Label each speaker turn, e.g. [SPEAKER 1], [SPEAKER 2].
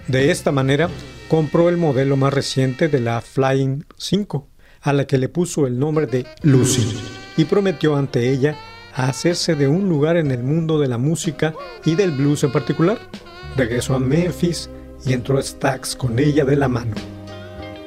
[SPEAKER 1] De esta manera, compró el modelo más reciente de la Flying 5, a la que le puso el nombre de Lucy, y prometió ante ella hacerse de un lugar en el mundo de la música y del blues en particular. Regresó a Memphis y entró a Stax con ella de la mano.